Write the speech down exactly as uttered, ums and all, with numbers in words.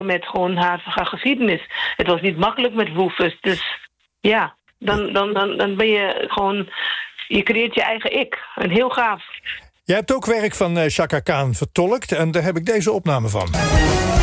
met gewoon haar, haar geschiedenis. Het was niet makkelijk met Rufus. Dus ja, dan, dan, dan, dan ben je gewoon... Je creëert je eigen ik. En heel gaaf. Jij hebt ook werk van uh, Chaka Khan vertolkt. En daar heb ik deze opname van.